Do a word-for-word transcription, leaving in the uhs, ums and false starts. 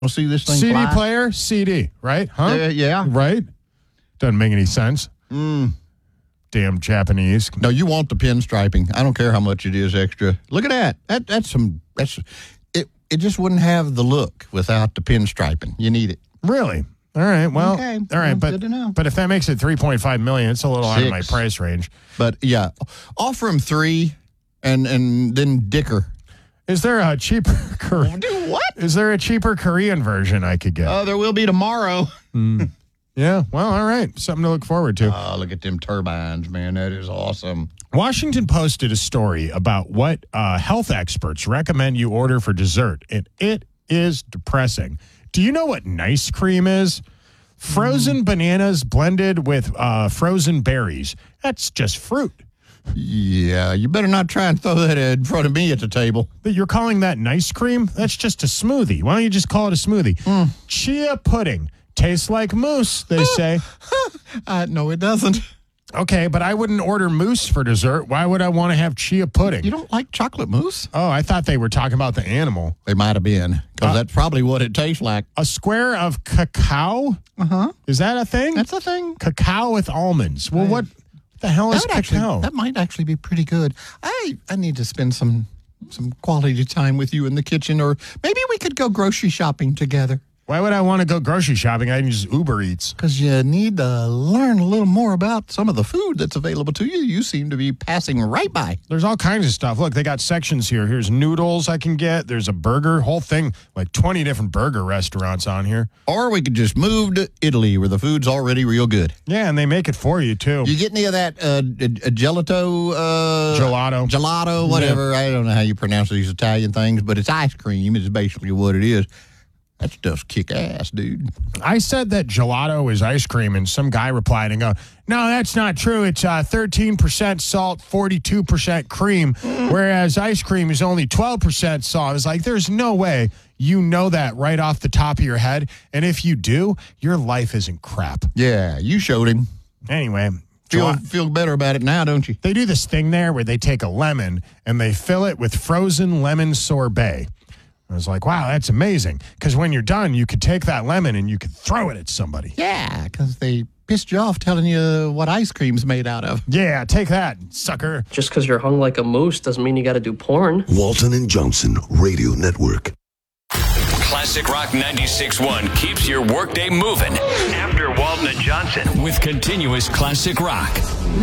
We'll see this thing C D fly. player, C D, right? Huh? Uh, yeah. Right? Doesn't make any sense. Mm. Damn Japanese. No, you want the pinstriping. I don't care how much it is extra. Look at that. That that's some. That's it. It just wouldn't have the look without the pinstriping. You need it. Really? All right. Well, Okay. all right. Well, But, good to know. but if that makes it three point five million dollars, it's a little out of my Six. price range. But yeah, offer him three, and and then dicker. Is there a cheaper Kor- Do what? Is there a cheaper Korean version I could get? Oh, there will be tomorrow. yeah. Well, all right. Something to look forward to. Oh, look at them turbines, man. That is awesome. Washington Post did a story about what uh, health experts recommend you order for dessert, and it is depressing. Do you know what nice cream is? Frozen bananas blended with uh, frozen berries. That's just fruit. Yeah, you better not try and throw that in front of me at the table. But you're calling that nice cream? That's just a smoothie. Why don't you just call it a smoothie? Mm. Chia pudding. Tastes like mousse, they say. Uh, no, it doesn't. Okay, but I wouldn't order mousse for dessert. Why would I want to have chia pudding? You don't like chocolate mousse? Oh, I thought they were talking about the animal. They might have been, because Uh, that's probably what it tastes like. A square of cacao? Uh-huh. Is that a thing? That's the thing. Cacao with almonds. Well, what the hell is That, would cacao? actually, that might actually be pretty good. I, I need to spend some some quality time with you in the kitchen, or maybe we could go grocery shopping together. Why would I want to go grocery shopping? I can just Uber Eats. Because you need to learn a little more about some of the food that's available to you. You seem to be passing right by. There's all kinds of stuff. Look, they got sections here. Here's noodles I can get. There's a burger, whole thing, like twenty different burger restaurants on here. Or we could just move to Italy, where the food's already real good. Yeah, and they make it for you, too. You get any of that uh, a, a gelato? Uh, Gelato. Gelato, whatever. I don't know how you pronounce these Italian things, but it's ice cream is basically what it is. That stuff's kick ass, dude. I said that gelato is ice cream, and some guy replied and go, no, that's not true. It's uh, thirteen percent salt, forty-two percent cream, whereas ice cream is only twelve percent salt. I was like, there's no way you know that right off the top of your head. And if you do, your life isn't crap. Yeah, you showed him. Anyway, Feel gela- feel better about it now, don't you? they do this thing there where they take a lemon and they fill it with frozen lemon sorbet. I was like, wow, that's amazing. Because when you're done, you could take that lemon and you could throw it at somebody. Yeah, because they pissed you off telling you what ice cream's made out of. Yeah, take that, sucker. Just because you're hung like a moose doesn't mean you got to do porn. Walton and Johnson Radio Network. Classic Rock ninety-six point one keeps your workday moving. After Walton and Johnson with continuous classic rock.